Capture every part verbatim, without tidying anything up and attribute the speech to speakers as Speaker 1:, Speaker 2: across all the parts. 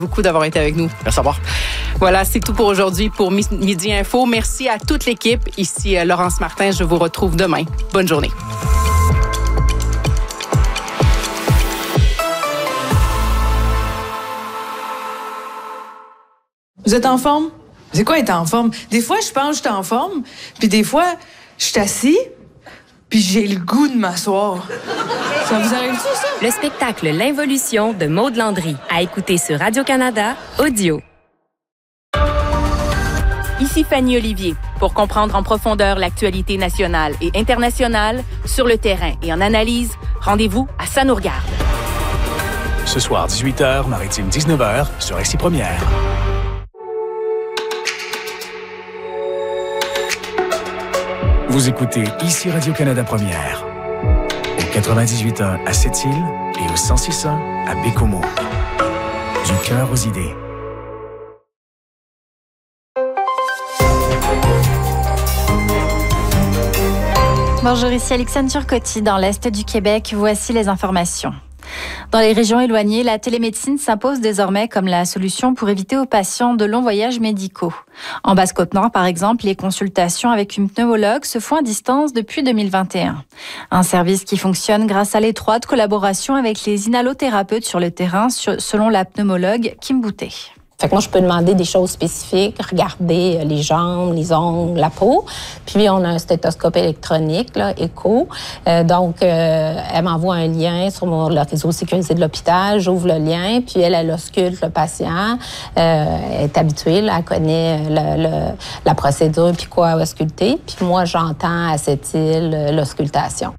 Speaker 1: Beaucoup d'avoir été avec nous.
Speaker 2: Merci à revoir.
Speaker 1: Voilà, c'est tout pour aujourd'hui pour Midi Info. Merci à toute l'équipe. Ici Laurence Martin, je vous retrouve demain. Bonne journée.
Speaker 3: Vous êtes en forme? C'est quoi être en forme? Des fois, je pense que je suis en forme, puis des fois, je suis assis, puis j'ai le goût de m'asseoir. Ça vous arrive-tu, ça?
Speaker 4: Le spectacle L'Involution de Maude Landry, à écouter sur Radio-Canada Audio.
Speaker 5: Ici Fanny Olivier. Pour comprendre en profondeur l'actualité nationale et internationale, sur le terrain et en analyse, rendez-vous à Ça nous regarde.
Speaker 2: Ce soir, dix-huit heures, Maritime dix-neuf heures, sur X Première. Vous écoutez ici Radio-Canada Première. Au quatre-vingt-dix-huit point un à Sept-Îles et au cent six point un à Bécomo. Du cœur aux idées.
Speaker 6: Bonjour, ici Alexandre Turcotte dans l'Est du Québec. Voici les informations. Dans les régions éloignées, la télémédecine s'impose désormais comme la solution pour éviter aux patients de longs voyages médicaux. En Basse-Côte-Nord, par exemple, les consultations avec une pneumologue se font à distance depuis deux mille vingt et un. Un service qui fonctionne grâce à l'étroite collaboration avec les inhalothérapeutes sur le terrain, selon la pneumologue Kim Boutet.
Speaker 7: Fait que moi, je peux demander des choses spécifiques, regarder les jambes, les ongles, la peau. Puis, on a un stéthoscope électronique, là, écho. Euh, donc, euh, elle m'envoie un lien sur mon, le réseau sécurisé de l'hôpital. J'ouvre le lien, puis elle, elle ausculte le patient. Euh, elle est habituée, là, elle connaît le, le, la procédure, puis quoi ausculter. Puis moi, j'entends à cette île l'auscultation.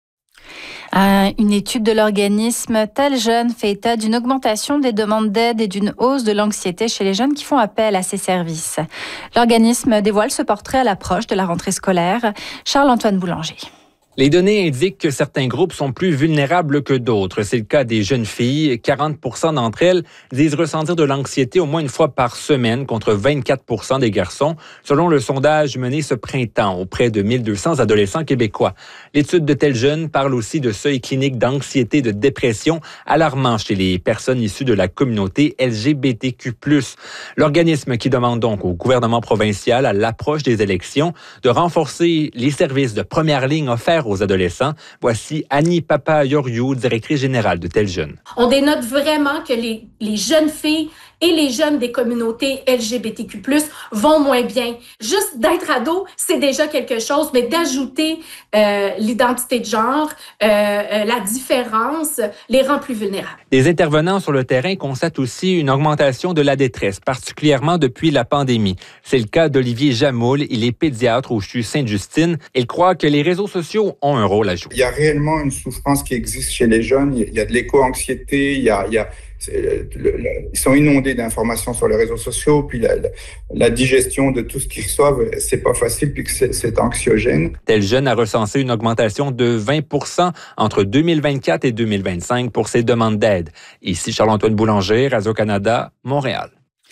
Speaker 6: Une étude de l'organisme Tel Jeune fait état d'une augmentation des demandes d'aide et d'une hausse de l'anxiété chez les jeunes qui font appel à ces services. L'organisme dévoile ce portrait à l'approche de la rentrée scolaire. Charles-Antoine Boulanger.
Speaker 8: Les données indiquent que certains groupes sont plus vulnérables que d'autres. C'est le cas des jeunes filles. quarante pour cent d'entre elles disent ressentir de l'anxiété au moins une fois par semaine, contre vingt-quatre pour cent des garçons, selon le sondage mené ce printemps auprès de mille deux cents adolescents québécois. L'étude de Tel Jeune parle aussi de seuils cliniques d'anxiété et de dépression alarmants chez les personnes issues de la communauté L G B T Q plus. L'organisme qui demande donc au gouvernement provincial, à l'approche des élections, de renforcer les services de première ligne offerts aux adolescents. Voici Annie Papa-Yoriou, directrice générale de Tel Jeune.
Speaker 9: On dénote vraiment que les, les jeunes filles et les jeunes des communautés L G B T Q plus, vont moins bien. Juste d'être ado, c'est déjà quelque chose, mais d'ajouter euh, l'identité de genre, euh, euh, la différence, les rend plus vulnérables.
Speaker 8: Les intervenants sur le terrain constatent aussi une augmentation de la détresse, particulièrement depuis la pandémie. C'est le cas d'Olivier Jamoul, il est pédiatre au C H U Sainte-Justine. Il croit que les réseaux sociaux ont un rôle à jouer.
Speaker 10: Il y a réellement une souffrance qui existe chez les jeunes. Il y a de l'éco-anxiété, il y a... Il y a Le, le, ils sont inondés d'informations sur les réseaux sociaux, puis la, la, la digestion de tout ce qu'ils reçoivent, c'est pas facile, puis que c'est, c'est anxiogène.
Speaker 8: Tel Jeune a recensé une augmentation de vingt pour cent entre deux mille vingt-quatre et deux mille vingt-cinq pour ses demandes d'aide. Ici Charles-Antoine Boulanger, Radio-Canada, Montréal.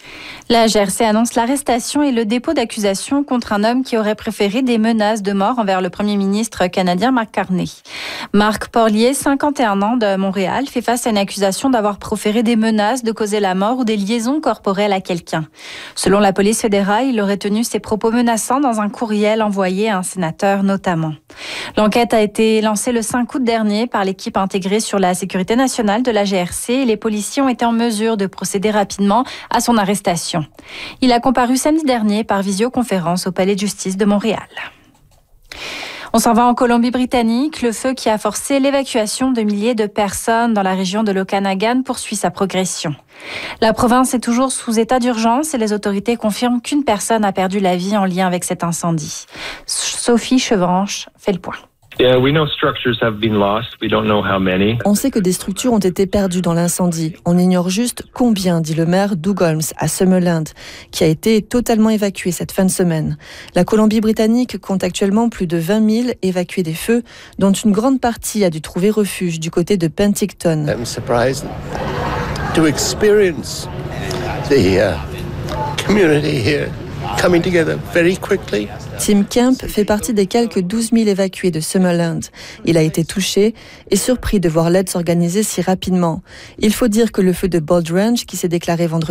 Speaker 6: La G R C annonce l'arrestation et le dépôt d'accusation contre un homme qui aurait préféré des menaces de mort envers le premier ministre canadien Mark Carney. Marc Porlier, cinquante et un ans, de Montréal, fait face à une accusation d'avoir proféré des menaces de causer la mort ou des liaisons corporelles à quelqu'un. Selon la police fédérale, il aurait tenu ses propos menaçants dans un courriel envoyé à un sénateur notamment. L'enquête a été lancée le cinq août dernier par l'équipe intégrée sur la sécurité nationale de la G R C et les policiers ont été en mesure de procéder rapidement à son arrestation. Il a comparu samedi dernier par visioconférence au Palais de justice de Montréal. On s'en va en Colombie-Britannique. Le feu qui a forcé l'évacuation de milliers de personnes dans la région de l'Okanagan poursuit sa progression. La province est toujours sous état d'urgence et les autorités confirment qu'une personne a perdu la vie en lien avec cet incendie. Sophie Chevranche fait le point.
Speaker 11: On sait que des structures ont été perdues dans l'incendie. On ignore juste combien, dit le maire Doug Holmes à Summerland, qui a été totalement évacué cette fin de semaine. La Colombie-Britannique compte actuellement plus de vingt mille évacués des feux, dont une grande partie a dû trouver refuge du côté de Penticton.
Speaker 12: I'm surprised to experience the uh, community here coming together very quickly.
Speaker 11: Tim Kemp fait partie des quelques douze mille évacués de Summerland. Il a été touché et surpris de voir l'aide s'organiser si rapidement. Il faut dire que le feu de Bold Range, qui s'est déclaré vendredi